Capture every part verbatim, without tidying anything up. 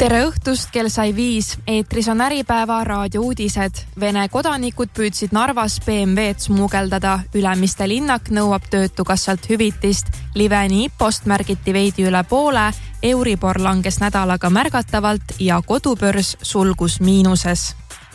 Tere õhtust, kell sai viis. Eetris on Äripäeva raadiouudised. Vene kodanikud püüdsid Narvas B M W'd smugeldada. Ülemiste linnak nõuab töötukassalt hüvitist. Liveni IPOst märgiti veidi üle poole. Euribor langes nädalaga märgatavalt ja kodubörs sulgus miinuses.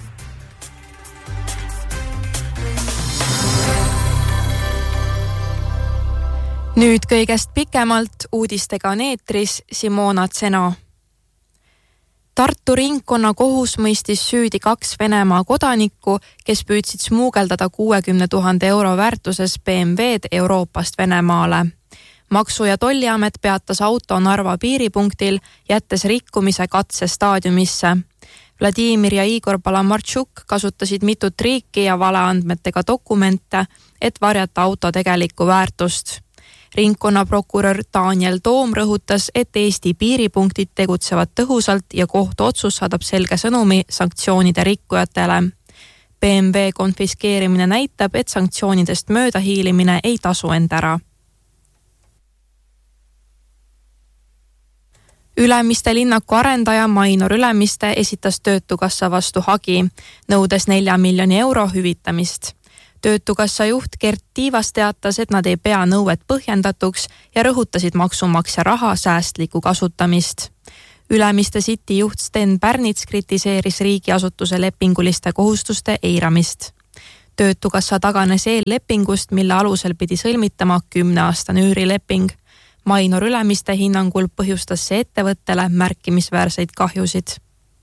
Nüüd kõigest pikemalt uudistega on eetris Simona Tseno. Tartu ringkonna kohus mõistis süüdi kaks Venemaa kodanikku, kes püüdsid smuugeldada kuuekümne tuhande euro väärtuses B M W'd Euroopast Venemaale. Maksu- ja tolliamet peatas auto Narva piiripunktil, jättes rikkumise katse staadiumisse. Vladimir ja Igor Palamartšuk kasutasid mitut riiki ja valeandmetega dokumente, et varjata auto tegelikku väärtust. Ringkonnaprokurör Daniel Toom rõhutas, et Eesti piiripunktid tegutsevad tõhusalt ja kohtuotsus saadab selge sõnumi sanktsioonide rikkujatele. B M W konfiskeerimine näitab, et sanktsioonidest mööda hiilimine ei tasu end ära. Ülemiste linnaku arendaja Mainor Ülemiste esitas töötukassa vastu hagi, nõudes nelja miljoni euro hüvitamist. Töötukassa juht Gert Tiivas teatas, et nad ei pea nõuet põhjendatuks ja rõhutasid maksumaksja raha säästlikku kasutamist. Ülemiste City juht Sten Pärnits kritiseeris riigiasutuse lepinguliste kohustuste eiramist. Töötukassa taganes eellepingust, mille alusel pidi sõlmitama kümneaastane üürileping. Mainor Ülemiste hinnangul põhjustas see ettevõttele märkimisväärseid kahjusid.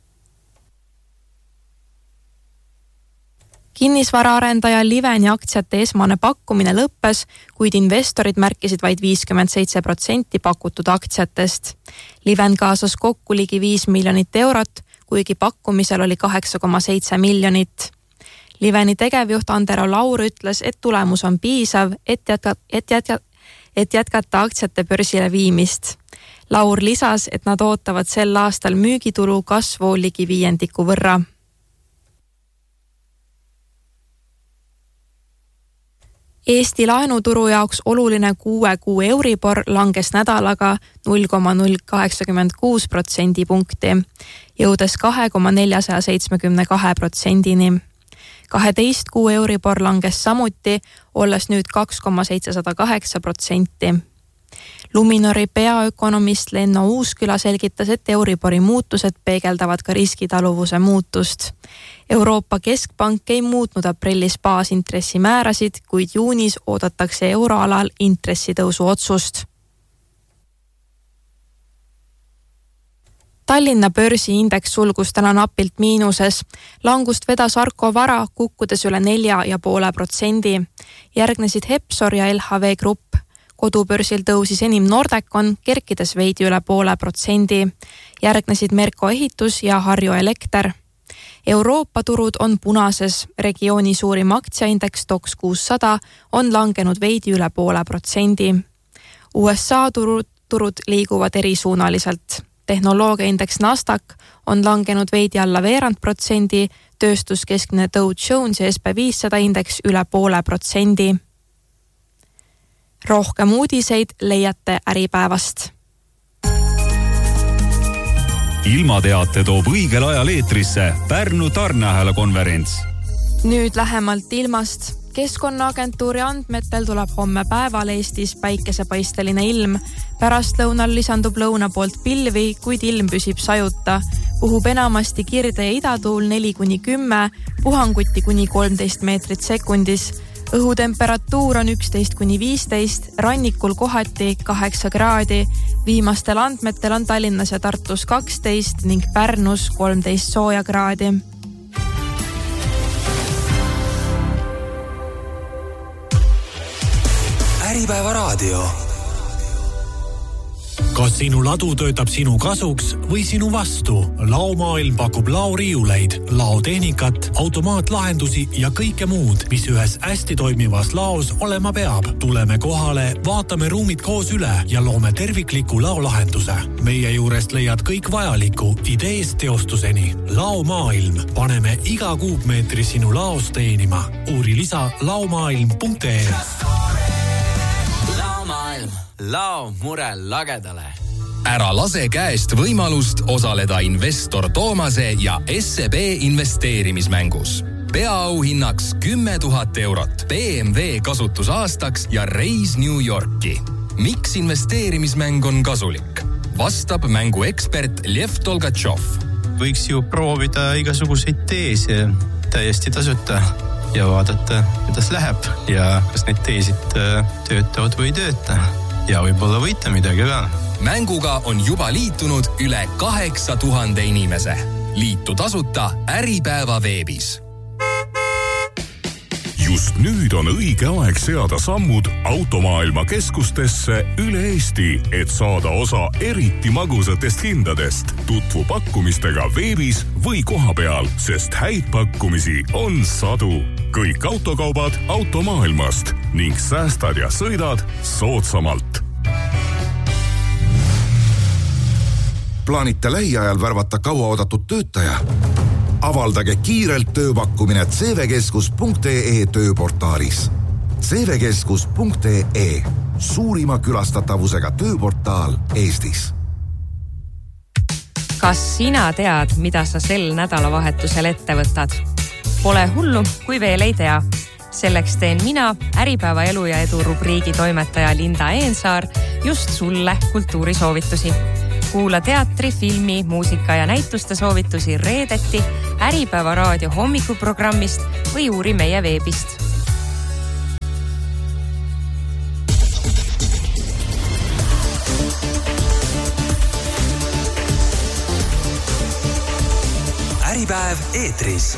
Kinnisvaraarendaja Liveni aktsiate esmane pakkumine lõppes, kuid investorid märkisid vaid viiskümmend seitse protsenti pakutud aktsiatest. Liven kaasas kokku ligi viis miljonit eurot, kuigi pakkumisel oli kaheksa koma seitse miljonit. Liveni tegevjuht Andero Laur ütles, et tulemus on piisav, et jätkata, et jätkata, et jätkata aktsiate börsile viimist. Laur lisas, et nad ootavad sel aastal müügitulu kasvu ligi viiendiku võrra. Eesti laenuturu jaoks oluline kuue kuu Euribor langes nädalaga null koma null kaheksakümmend kuus protsendipunkti, jõudes kahe koma neljsasaja seitsmekümne kahe protsendini. kaheteist kuu Euribor langes samuti, olles nüüd kaks koma seitsesada kaheksa protsenti. Luminori peaökonomist Lenno Uusküla selgitas, et Euribori muutused peegeldavad ka riskitaluvuse muutust. Euroopa Keskpank ei muutnud aprillis baasintressimäärasid, kuid juunis oodatakse euroalal intressitõusu otsust. Tallinna börsiindeks sulgus täna napilt miinuses. Langust vedas Arko Vara kukkudes üle nelja ja poole protsendi. Järgnesid Hepsor ja L H V Grupp. Kodubörsil tõusis enim Nordecon, kerkides veidi üle poole protsendi. Järgnesid Merko Ehitus ja Harju Elekter. Euroopa turud on punases. Regiooni suurim aktsiaindeks T O X kuussada on langenud veidi üle poole protsendi. U S A turud, turud liiguvad erisuunaliselt. Tehnoloogiaindeks Nasdaq on langenud veidi alla veerand protsendi, tööstuskeskne Dow Jones ja S P viissada indeks üle poole protsendi. Rohkem uudiseid leiate Äripäevast. Ilmateate toob õigel ajal eetrisse Pärnu tarneahela konverents. Nüüd lähemalt ilmast. Keskkonnaagentuuri andmetel tuleb homme päeval Eestis päikesepaisteline ilm. Pärastlõunal lisandub lõuna poolt pilvi, kuid ilm püsib sajuta. Puhub enamasti kirde ja idatuul neli kuni kümme, puhanguti kuni kolmteist meetrit sekundis. Õhutemperatuur on üksteist kuni viisteist, rannikul kohati kaheksa kraadi. Viimastel andmetel on Tallinnas ja Tartus kaksteist ning Pärnus kolmteist sooja kraadi. Äripäeva raadio. Kas sinu ladu töötab sinu kasuks või sinu vastu? Laomaailm pakub laoriiuleid, laotehnikat, automaatlahendusi ja kõike muud, mis ühes hästi toimivas laos olema peab. Tuleme kohale, vaatame ruumid koos üle ja loome tervikliku laolahenduse. Meie juurest leiad kõik vajaliku ideest teostuseni. Laomaailm. Paneme iga kuupmeetri sinu laos teenima. Uuri lisa laomaailm punkt ee. Lao mure lagedale. Ära lase käest võimalust osaleda investor Toomase ja S E B investeerimismängus. Peaauhinnaks kümme tuhat eurot, B M W kasutusaastaks ja reis New Yorki. Miks investeerimismäng on kasulik? Vastab mängu ekspert Lev Tolgatšov. Võiks ju proovida igasuguseid teese täiesti tasuta ja vaadata, kuidas läheb ja kas need teesid töötavad või ei tööta. Ja võib-olla võita midagi ka. Mänguga on juba liitunud üle kaheksa tuhande inimese. Liitu tasuta Äripäeva veebis. Just nüüd on õige aeg seada sammud automaailma keskustesse üle Eesti, et saada osa eriti magusatest hindadest. Tutvu pakkumistega veebis või kohapeal, sest häid pakkumisi on sadu. Kõik autokaubad automaailmast ning säästad ja sõidad soodsamalt. Plaanite lähiajal värvata kauaoodatud töötaja? Avaldage kiirelt tööpakkumine c v keskus punkt e tööportaalis. c v keskus punkt e, suurima külastatavusega tööportaal Eestis. Kas sina tead, mida sa sel nädalavahetusel ette võtad? Pole hullu, kui veel ei tea. Selleks teen mina, Äripäeva elu ja edu rubriigi toimetaja Linda Eensaar, just sulle kultuurisoovitusi. Kuula teatri, filmi, muusika ja näituste soovitusi reedeti Äripäeva raadio hommikuprogrammist või uuri meie veebist. Äripäev eetris.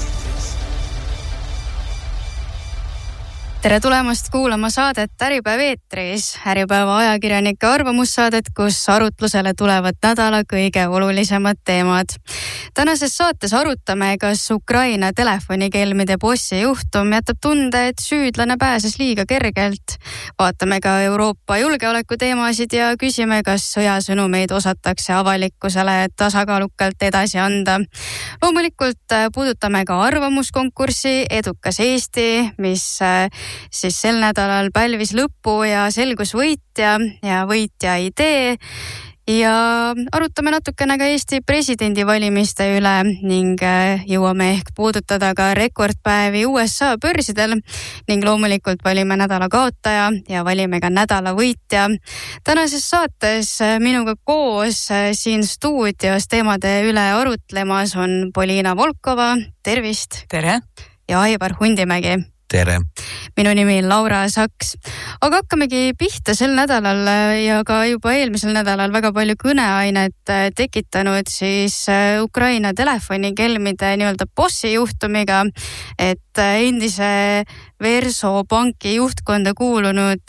Tere tulemast kuulama saadet Äripäev eetris, Äripäeva ajakirjanike arvamussaadet, kus arutlusele tulevad nädala kõige olulisemad teemad. Tänases saates arutame, kas Ukraina telefonikelmide bossi juhtum jätab tunde, et süüdlane pääses liiga kergelt. Vaatame ka Euroopa julgeoleku teemasid ja küsime, kas sõjasõnumeid osatakse avalikkusele tasakaalukalt edasi anda. Loomulikult puudutame ka arvamuskonkurssi Edukas Eesti, mis siis sel nädalal pälvis lõppu ja selgus võitja ja võitja idee ja arutame natukene ka Eesti presidendivalimiste üle ning jõuame ehk puudutada ka rekordpäevi U S A börsidel ning loomulikult valime nädala kaotaja ja valime ka nädala võitja. Tänases saates minuga koos siin stuudios teemade üle arutlemas on Poliina Volkova, tervist! Tere! Ja Aivar Hundimägi. Tere! Minu nimi on Laura Saks. Aga hakkamegi pihta sel nädalal ja ka juba eelmisel nädalal väga palju kõneainet tekitanud siis Ukraina telefonikelmide nii-öelda bossi juhtumiga, et endise Verso panki juhtkonda kuulunud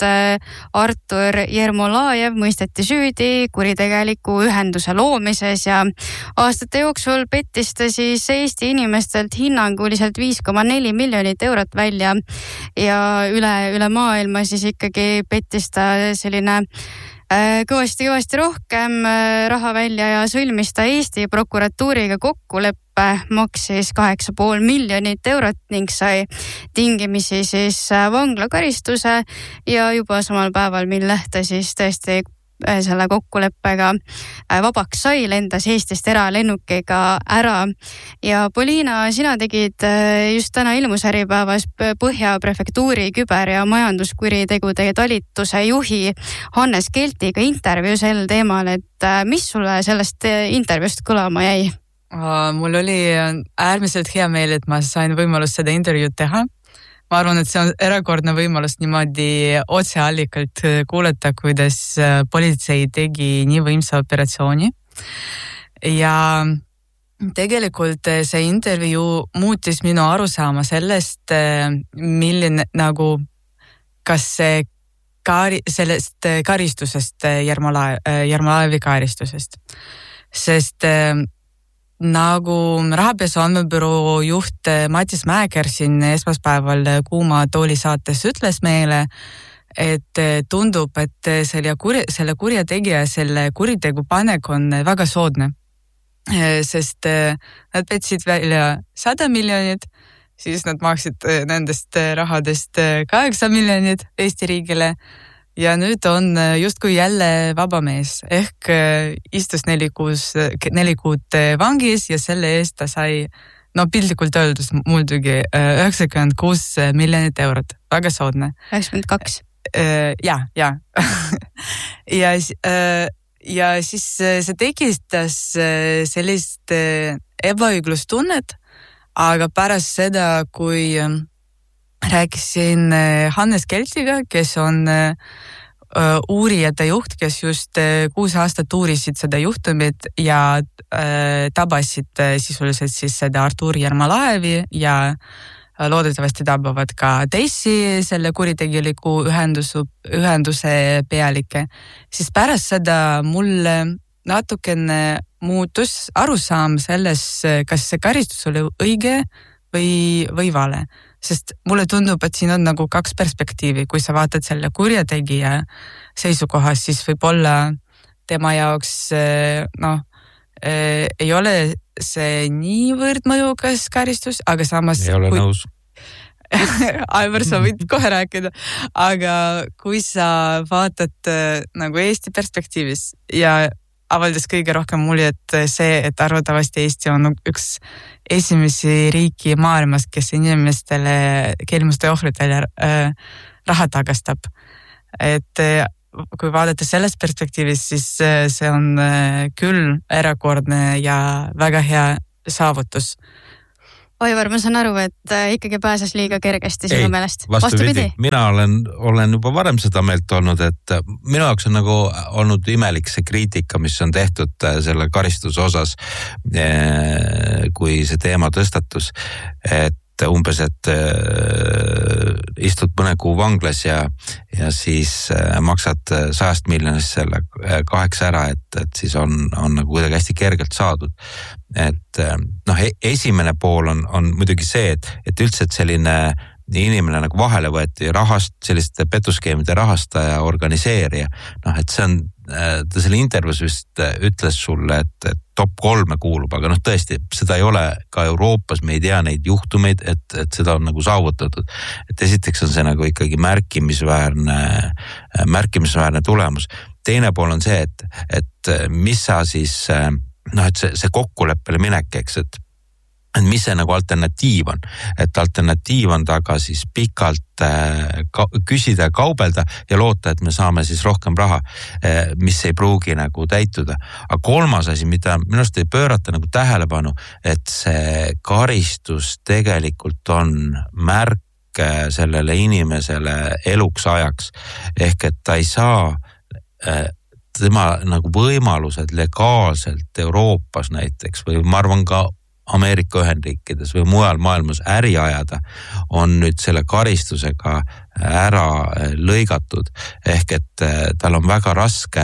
Artur Jermolajev mõisteti süüdi kuritegeliku ühenduse loomises ja aastate jooksul pettis ta siis Eesti inimestelt hinnanguliselt viis koma neli miljonit eurot välja ja üle, üle maailma siis ikkagi pettis ta selline kõvasti-kõvasti rohkem raha välja ja sõlmis ta Eesti prokuratuuriga kokkuleppe, maksis kaheksa pool miljonit eurot ning sai tingimisi siis vanglakaristuse ja juba samal päeval, mille ta siis tõesti selle kokkuleppega vabaks sai, lendas Eestist eralennukiga ära. Ja Poliina, sina tegid just täna ilmus Äripäevas Põhja prefektuuri küber- ja majanduskuritegudega talituse juhi Hannes Keltiga intervjuu sel teemal, et mis sulle sellest intervjuust kõlama jäi? Mul oli äärmiselt hea meel, et ma sain võimalust seda intervjuud teha. Ma arvan, et see on erakordne võimalus niimoodi otseallikalt kuulata, kuidas politsei tegi nii võimsa operatsiooni. Ja tegelikult see intervjuu muutis minu arusaama sellest, milline nagu, kas see kari, sellest karistusest, Jermolajevi karistusest. Sest nagu rahapesu andmebüroo juht Matis Mäeker siin esmaspäeval Kuuma tooli saates ütles meile, et tundub, et selle, kuri, selle kurja tegija, selle kuritegu panek on väga soodne. Sest nad petsid välja sada miljonit, siis nad maksid nendest rahadest kaheksa miljonit Eesti riigile ja nüüd on justkui jälle vaba mees ehk istus neli, kuus, neli kuud vangis ja selle eest ta sai, no piltlikult öeldus muidugi üheksakümmend kuus miljonit eurot, väga soodne. üheksakümmend kaks Ja, ja. ja, ja siis see tekitas sellist ebaõiglustunnet, aga pärast seda, kui rääkisin Hannes Keltiga, kes on uurijate juht, kes just kuus aastat uurisid seda juhtumit ja tabasid sisuliselt siis seda Artur Järmalaevi ja loodetavasti tabavad ka teisi selle kuritegeliku ühendusu, ühenduse pealikke, siis pärast seda mulle natukene muutus arusaam selles, kas see karistus oli õige või, või vale. Sest mulle tundub, et siin on nagu kaks perspektiivi, kui sa vaatad selle kurjategija seisukohas, siis võib-olla tema jaoks noh, ei ole see niivõrd mõjukas karistus, aga samas... Ei ole kui... nõus. Aivar, sa võid kohe rääkida, aga kui sa vaatad nagu Eesti perspektiivis ja avaldas kõige rohkem muljet see, et arvatavasti Eesti on üks esimesi riiki maailmas, kes inimestele, kelmuste ohvritele raha tagastab. Et kui vaadata sellest perspektiivist, siis see on küll erakordne ja väga hea saavutus. Aivar, ma saan aru, et ikkagi pääses liiga kergesti sinu meelest. Vastupidi, mina olen, olen juba varem seda meelt olnud, et minu jaoks on nagu olnud imelik see kriitika, mis on tehtud selle karistuse osas, kui see teema tõstatus, et umbes, et istud mõne kuu vanglas ja, ja siis maksad sajast miljonist selle kaheks ära, et, et siis on, on nagu kuidagi hästi kergelt saadud. Et noh, esimene pool on, on muidugi see, et, et üldse et selline inimene nagu vahele võeti rahast, selliste petuskeemide rahastaja, organiseerija. Noh, et see on, ta selle intervjuus vist ütles sulle, et, et top kolme kuulub, aga noh, tõesti, seda ei ole ka Euroopas, me ei tea neid juhtumeid, et, et seda on nagu saavutatud. Et esiteks on see nagu ikkagi märkimisväärne, märkimisväärne tulemus. Teine pool on see, et, et mis sa siis, noh, et see, see kokkuleppele minek, eks, et et mis see nagu alternatiiv on, et alternatiiv on taga siis pikalt ka, küsida ja kaubelda ja loota, et me saame siis rohkem raha, mis ei pruugi nagu täituda. Aga kolmas asi, mida minust ei pöörata nagu tähelepanu, et see karistus tegelikult on märk sellele inimesele eluks ajaks, ehk et ta ei saa tema nagu võimalused legaalselt Euroopas näiteks või ma arvan ka Ameerika Ühendriikides või mujal maailmas äri ajada on nüüd selle karistusega ära lõigatud. Ehk et tal on väga raske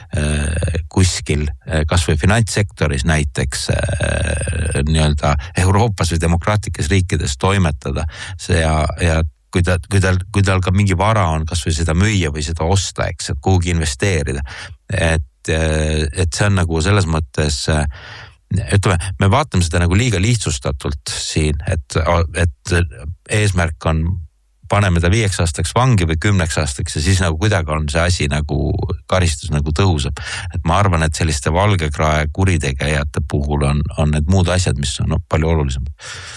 kuskil, kas või finantssektoris näiteks nii-öelda Euroopas või demokraatlikes riikides toimetada ja, ja kui, ta, kui, tal, kui tal ka mingi vara on, kas või seda müüa või seda osta, eks, et kuhugi investeerida. Et, et see on nagu selles mõttes ütleme, me vaatame seda nagu liiga lihtsustatult siin, et, et eesmärk on paneme ta viieks aastaks vangi või kümneks aastaks ja siis nagu kuidagi on see asi nagu karistus nagu tõuseb. Et ma arvan, et selliste valgekrae kuritegijate puhul on, on need muud asjad, mis on palju olulisemad.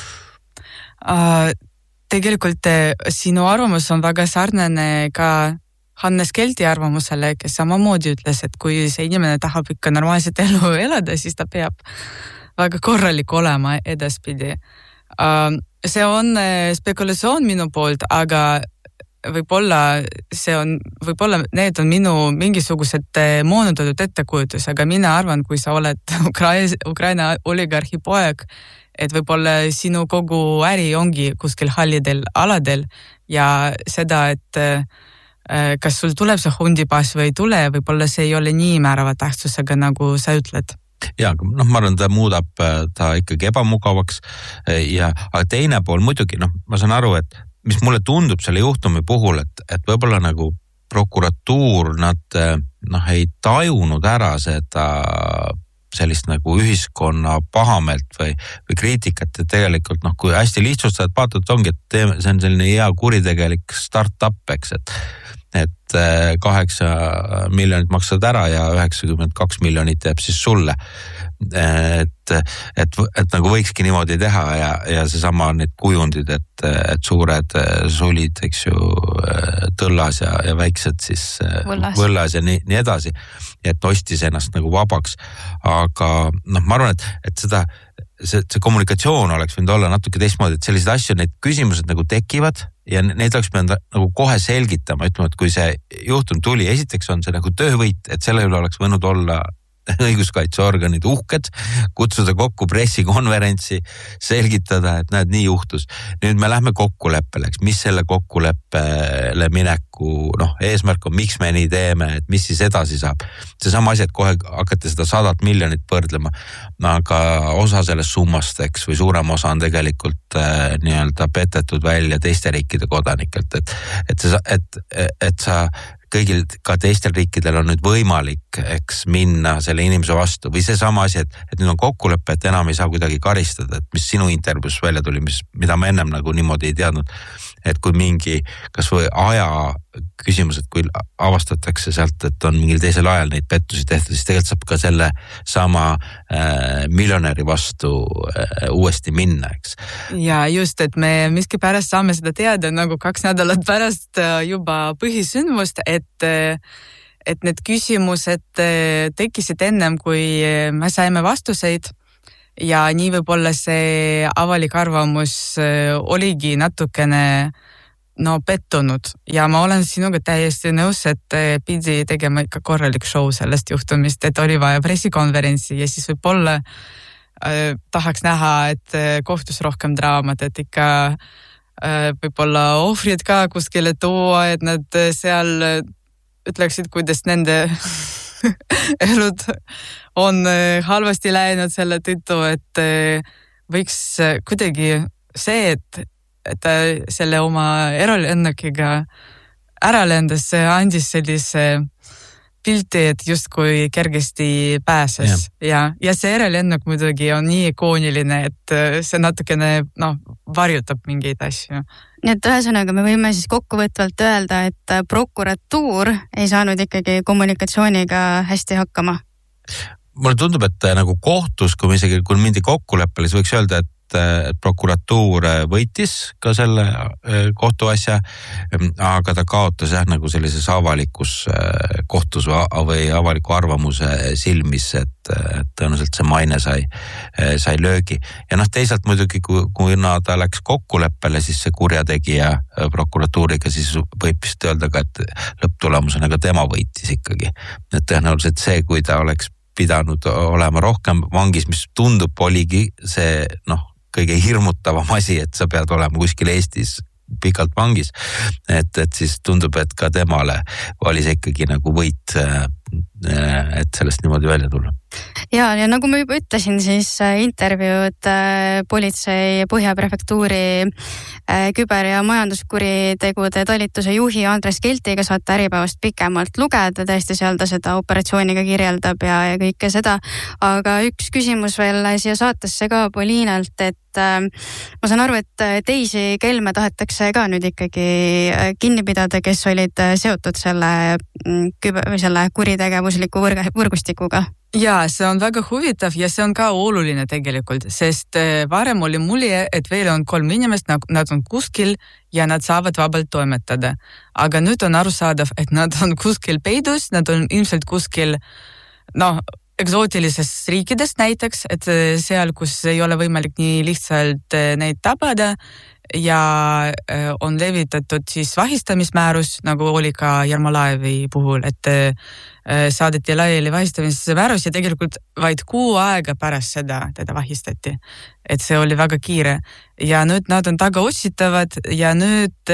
Uh, tegelikult sinu arvamus on väga sarnane ka Hannes Kelti arvamusele, kes samamoodi ütles, et kui see inimene tahab ikka normaalset elu elada, siis ta peab väga korralik olema edaspidi. See on spekulatsioon minu poolt, aga võib-olla see on, võib-olla need on minu mingisugused moonutatud ettekujutus, aga mina arvan, kui sa oled Ukraina, Ukraina oligarhi poeg, et võib-olla sinu kogu äri ongi kuskil hallidel aladel ja seda, et kas sul tuleb see hundipass või ei tule, võib-olla see ei ole nii määrava tähtsusega, nagu sa ütled. Ja, noh, ma arvan, ta muudab ta ikkagi ebamugavaks ja aga teine pool muidugi, noh, ma saan aru, et mis mulle tundub selle juhtumi puhul, et, et võib-olla nagu prokuratuur, nad noh, ei tajunud ära seda sellist nagu ühiskonna pahamelt või, või kriitikat, et tegelikult noh, kui hästi lihtsustad, vaatad, ongi, et see on selline hea kuritegelik start-up, eks, et et kaheksa miljonit maksad ära ja üheksakümmend kaks miljonit jääb siis sulle. Et, et, et nagu võikski niimoodi teha ja, ja seesama need kujundid, et, et suured sulid, eks ju, tõllas ja, ja väiksed siis võllas, võllas ja nii, nii edasi. Et ostis ennast nagu vabaks. Aga noh, ma arvan, et, et seda, see, see kommunikatsioon oleks võinud olla natuke teistmoodi, et sellised asju, need küsimused nagu tekivad ja neid oleks pidanud nagu kohe selgitama, ütlema, et kui see juhtum tuli, esiteks on see nagu töövõit, et selle üle oleks võinud olla õiguskaitseorganid uhked, kutsuda kokku pressikonverentsi, selgitada, et näed, nii juhtus. Nüüd me lähme kokkuleppele, mis selle kokkuleppele mineku, noh, eesmärk on, miks me nii teeme, et mis siis edasi saab. See sama asi, et kohe hakati seda sadat miljonit põrdlema, aga osa sellest summast, eks, või suurem osa on tegelikult äh, nii-öelda petetud välja teiste riikide kodanikelt, et, et, see, et, et sa kõigil ka teistel riikidel on nüüd võimalik, eks, minna selle inimese vastu või see sama asi, et, et nüüd on kokkulepe, et enam ei saa kuidagi karistada, et mis sinu intervjuus välja tuli, mis, mida ma ennem nagu niimoodi ei teadnud, et kui mingi, kas või aja küsimus, et kui avastatakse sealt, et on mingil teisel ajal neid pettusi tehtud, siis tegelikult saab ka selle sama äh, miljonäri vastu äh, uuesti minna, eks. Ja just, et me miski pärast saame seda teada nagu kaks nädalat pärast juba põhisündmust, et et need küsimused tekkisid ennem, kui me saime vastuseid ja nii võib-olla see avalik arvamus oligi natukene no pettunud ja ma olen sinuga täiesti nõus, et pidi tegema ikka korralik show sellest juhtumist, et oli vaja pressikonverentsi ja siis võib-olla äh, tahaks näha, et kohtus rohkem draamat, et ikka äh, võib-olla ohvrid ka kuskile tuua, et nad seal ütleksid, kuidas nende elud on halvasti läinud selle tõttu, et võiks kuidagi see, et, et ta selle oma eralennukiga ära lendas, andis sellise pilti, et justkui kergesti pääses ja, ja see eralennuk muidugi on nii ikooniline, et see natukene no, varjutab mingeid asju. Nii et ühesõnaga me võime siis kokkuvõtvalt öelda, et prokuratuur ei saanud ikkagi kommunikatsiooniga hästi hakkama. Mulle tundub, et nagu kohtus, kui me isegi, kui mindi kokkuleppele, siis võiks öelda, et et prokuratuur võitis ka selle kohtuasja, aga ta kaotas jah nagu sellises avalikus kohtus või avaliku arvamuse silmis, et, et tõenäoliselt see maine sai, sai löögi. Ja noh, teisalt muidugi, kui, kui ta läks kokkuleppele, siis see kurjategija prokuratuuriga, siis võib vist öelda ka, et lõpptulemusena ka tema võitis ikkagi. Et tõenäoliselt see, kui ta oleks pidanud olema rohkem vangis, mis tundub, oligi see noh, kõige hirmutavam asi, et sa pead olema kuskil Eestis pikalt vangis. Et, et siis tundub, et ka temale oli see ikkagi nagu võit, et sellest niimoodi välja tulla. Ja, ja nagu ma juba ütlesin, siis intervjuud politsei Põhjaprefektuuri küber- ja majanduskuritegude talituse juhi Andres Keltiga saate Äripäevast pikemalt lugeda, tõesti seal ta seda operatsiooniga kirjeldab ja, ja kõike seda. Aga üks küsimus veel siia saatesse ka Poliinalt, et ma saan aru, et teisi kelme tahetakse ka nüüd ikkagi kinni pidada, kes olid seotud selle, selle kuritegevusliku võrgustikuga. Ja, see on väga huvitav ja see on ka oluline tegelikult, sest varem oli mulje, et veel on kolm inimest, nad on kuskil ja nad saavad vabalt toimetada. Aga nüüd on arusaadav, et nad on kuskil peidus, nad on ilmselt kuskil noh, eksootilises riikides näiteks, et seal, kus ei ole võimalik nii lihtsalt neid tabada ja on levitatud siis vahistamismäärus, nagu oli ka Jarmolaevi puhul, et saadeti laiali vahistamismäärus ja tegelikult vaid kuu aega pärast seda teda vahistati. Et see oli väga kiire ja nüüd nad on taga otsitavad ja nüüd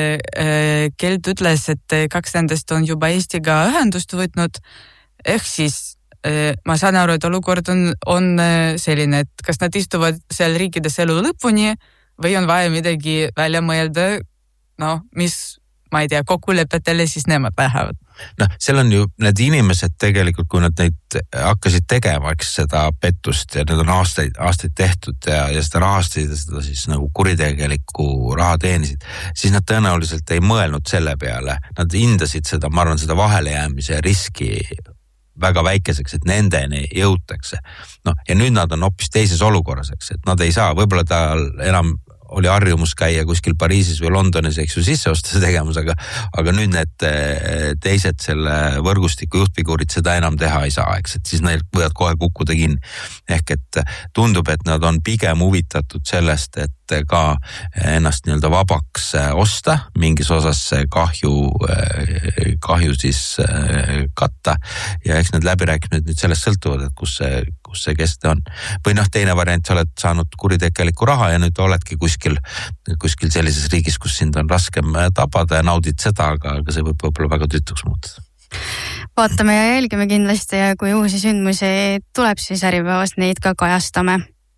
Kelt ütles, et kaks nendest on juba Eestiga ühendust võtnud, ehk siis ma saan aru, et olukord on, on selline, et kas nad istuvad seal riikides elu lõpuni või on vaja midagi välja mõelda, no, mis ma ei tea, kokkulepetele, siis nemad lähevad. Noh, seal on ju need inimesed tegelikult, kui nad neid hakkasid tegema, eks seda pettust ja need on aastaid, aastaid tehtud ja, ja seda rahastasid ja seda siis nagu kuritegelikku raha teenisid, siis nad tõenäoliselt ei mõelnud selle peale. Nad hindasid seda, ma arvan, seda vahelejäämise riski väga väikeseks, et nendeni jõutakse. No, ja nüüd nad on hoopis teises olukorras, eks, et nad ei saa, võib-olla ta enam oli harjumus käia kuskil Pariisis või Londonis, eks ju, sisseostuse tegemus, aga, aga nüüd need teised selle võrgustiku juhtfiguurid seda enam teha ei saa, eks, et siis neil võivad kohe kukkuda kinni. Ehk et tundub, et nad on pigem huvitatud sellest, et ka ennast nii-öelda vabaks osta, mingis osas kahju, kahju siis katta ja eks need läbirääkimised nüüd sellest sõltuvad, et kus see, kus see keste on. Või noh, teine variant, sa oled saanud kuritegeliku raha ja nüüd oledki kuskil, kuskil sellises riigis, kus sind on raskem tabada ja naudid seda, aga, aga see võib võib-olla väga tütuks muutuda. Vaatame ja jälgime kindlasti ja kui uusi sündmusi tuleb, siis Äripäevas neid ka kajastame.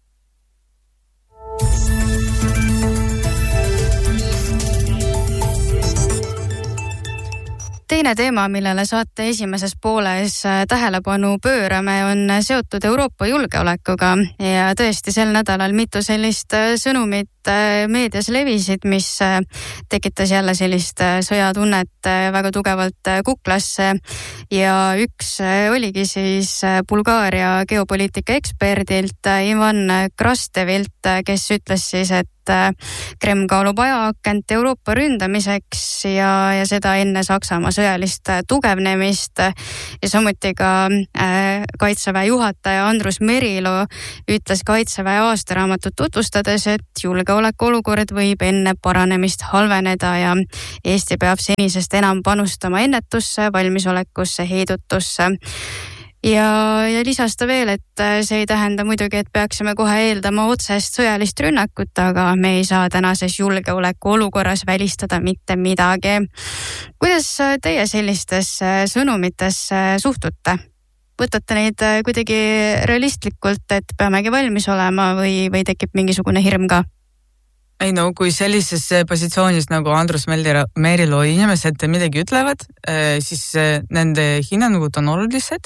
Teine teema, millele saate esimeses pooles tähelepanu pöörame, on seotud Euroopa julgeolekuga ja tõesti sel nädalal mitu sellist sõnumit meedias levisid, mis tekitas jälle sellist sõjatunnet väga tugevalt kuklasse ja üks oligi siis Bulgaaria geopoliitika eksperdilt Ivan Krastevilt, kes ütles siis, et Kreml kaalub ajaakent Euroopa ründamiseks ja, ja seda enne Saksamaa sõjalist tugevnemist ja samuti ka äh, Kaitseväe juhataja Andrus Merilo ütles Kaitseväe aastaraamatut tutvustades, et julgeoleku olukord võib enne paranemist halveneda ja Eesti peab senisest enam panustama ennetusse, valmisolekusse, heidutusse. Ja, ja lisas ta veel, et see ei tähenda muidugi, et peaksime kohe eeldama otsest sõjalist rünnakut, aga me ei saa tänases julgeoleku olukorras välistada mitte midagi. Kuidas teie sellistes sõnumites suhtute? Võtate neid kuidagi realistlikult, et peamegi valmis olema või, või tekib mingisugune hirm ka? Ei no, kui sellises positsioonis nagu Andrus Merilo inimesed midagi ütlevad, siis nende hinnangud on olulised.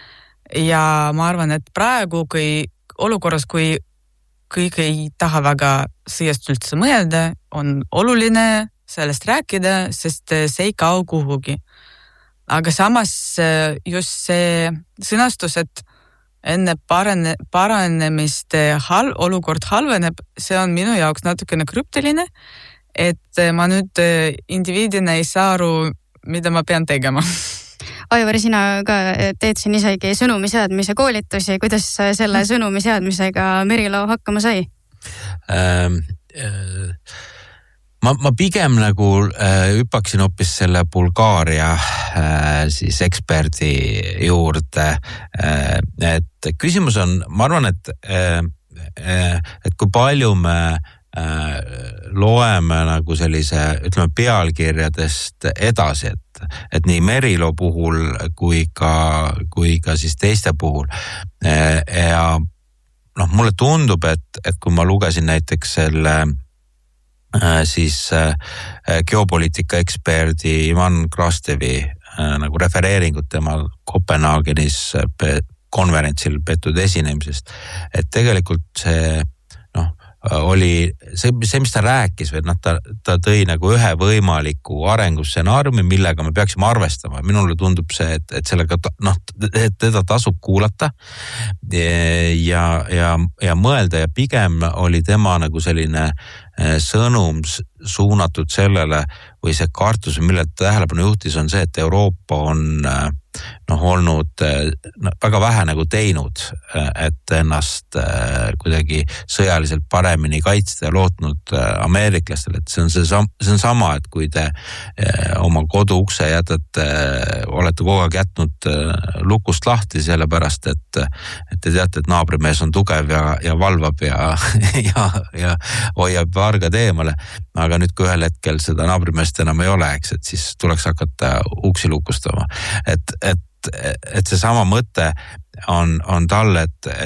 Ja ma arvan, et praegu, kui olukorras, kui kõik ei taha väga sõjast üldse mõelda, on oluline sellest rääkida, sest see ei kao kuhugi. Aga samas just see sõnastus, et enne parane, paranemist hal, olukord halveneb, see on minu jaoks natukene krüptiline, et ma nüüd indiviidina ei saa aru, mida ma pean tegema. Aivar, sina ka teed siin isegi sõnumi seadmise koolitusi. Kuidas selle sõnumi seadmisega Merilo hakkama sai? Ähm, äh, ma, ma pigem nagu äh, hüppaksin hoopis selle Bulgaaria äh, siis eksperdi juurde. Äh, et küsimus on, ma arvan, et, äh, et kui palju me loeme nagu sellise, ütleme, pealkirjadest edasi, et, et nii Merilo puhul kui ka, kui ka siis teiste puhul. Ja noh, mulle tundub, et, et kui ma lugesin näiteks selle siis geopoliitika eksperdi Ivan Krastevi nagu refereeringut tema Kopenhaagenis konverentsil peetud esinemisest, et tegelikult see oli see, see, mis ta rääkis, või noh, ta, ta tõi nagu ühe võimaliku arengustsenaariumi, millega me peaksime arvestama. Minule tundub see, et, et sellega, noh, et teda tasub kuulata ja, ja, ja mõelda ja pigem oli tema nagu selline sõnum suunatud sellele või see kartus, mille tähelepanu juhtis, on see, et Euroopa on noh, olnud no, väga vähe nagu teinud, et ennast kuidagi sõjaliselt paremini kaitsta ja lootnud ameeriklastele, et see on, see, see on sama, et kui te oma kodu ukse jätate, olete kogu aeg jätnud lukust lahti sellepärast, et, et te teate, et naabrimees on tugev ja, ja valvab ja, ja, ja hoiab vargad eemale, aga nüüd kui ühel hetkel seda naabrimeest enam ei ole, eks, et siis tuleks hakata uksi lukustama, et et, et see sama mõte on, on tal, et, et,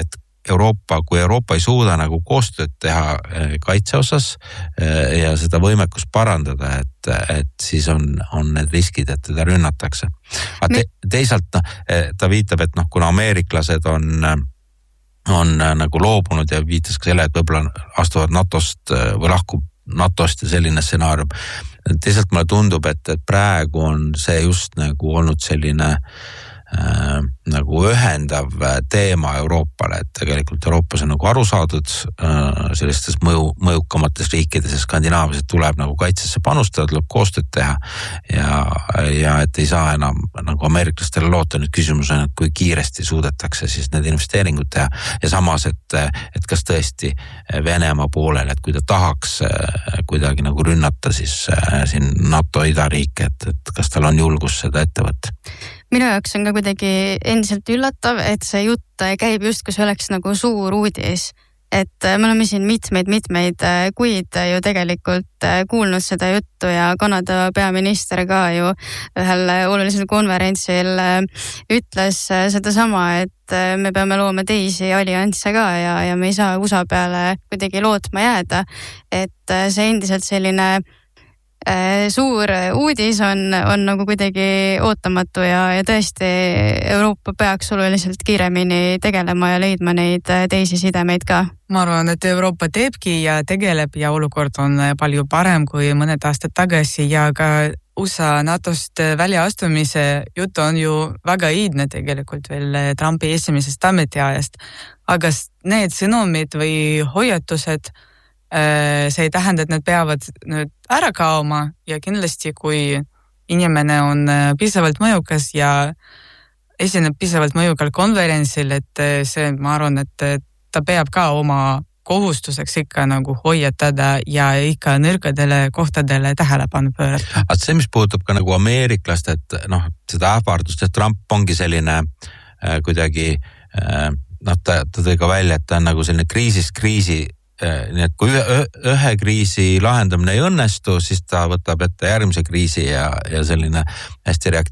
Euroopa, kui Euroopa ei suuda nagu koostööd teha kaitse osas ja seda võimekust parandada, et, et siis on, on need riskid, et teda rünnatakse. Te, teisalt no, ta viitab, et noh, kuna ameeriklased on on nagu loobunud ja viitas ka selle, et võib-olla astuvad NATOst või lahkub NATOst ja selline stsenaarium. Teisalt mulle tundub, et, et praegu on see just nagu olnud selline äh, nagu ühendav teema Euroopale, et tegelikult Euroopas on nagu aru saadud äh, sellistes mõju, mõjukamates riikides ja Skandinaavias tuleb nagu kaitsesse panustada, tuleb koostööd teha ja, ja et ei saa enam nagu ameeriklastele loota. Nüüd küsimus on, et kui kiiresti suudetakse siis need investeeringud teha ja samas, et, et kas tõesti Venemaa poolel, et kui ta tahaks kuidagi nagu rünnata siis siin NATO idariike, et, et kas tal on julgus seda ette võtta? Minu jaoks on ka kuidagi endiselt üllatav, et see jutt käib just, kui see oleks nagu suur uudis. Et me oleme siin mitmeid-mitmeid kuid ju tegelikult kuulnud seda juttu ja Kanada peaminister ka ju ühel olulisel konverentsil ütles seda sama, et me peame looma teisi alliansse ka ja, ja me ei saa U S A peale kuidagi lootma jääda. Et see endiselt selline suur uudis on, on nagu kuidagi ootamatu ja, ja tõesti Euroopa peaks oluliselt kiiremini tegelema ja leidma neid teisi sidemeid ka. Ma arvan, et Euroopa teebki ja tegeleb ja olukord on palju parem kui mõned aastad tagasi ja ka U S A NATOst väljaastumise jutt on ju väga iidne tegelikult veel Trumpi esimesest ametiajast. Aga need sõnumid või hoiatused see ei tähenda, et need peavad nüüd ära kaoma ja kindlasti kui inimene on piisavalt mõjukas ja esineb piisavalt mõjukal konverentsil, et see, ma arvan, et ta peab ka oma kohustuseks ikka nagu hoiatada ja ikka nõrkadele kohtadele tähelepanu pöörata. Aga see, mis puudutab ka nagu ameeriklast, et noh, seda ähvardust, et Trump ongi selline äh, kuidagi äh, noh, ta, ta tõi ka välja, et ta on nagu selline kriisist kriisi. Nii et kui ühe, ühe kriisi lahendamine ei õnnestu, siis ta võtab ette järgmise kriisi ja, ja selline hästi reaktiivne